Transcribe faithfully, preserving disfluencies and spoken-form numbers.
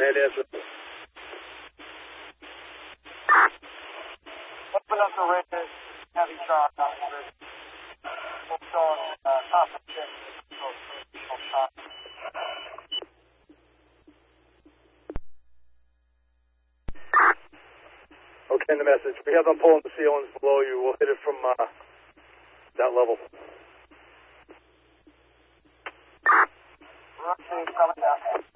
ahead, answer. Open up the radar, heavy shot on the bridge. It's on uh, top of the ship. Okay, in the message. We have them pulling the ceilings below you. We'll hit it from uh, that level. Roger, coming down.